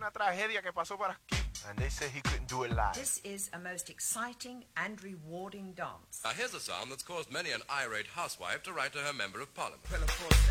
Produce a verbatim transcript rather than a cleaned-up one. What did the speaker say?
una tragedia que pasó por aquí. And they said he couldn't do it live. This is a most exciting and rewarding dance. Now here's a sound that's caused many an irate housewife to write to her member of parliament. Well, of course.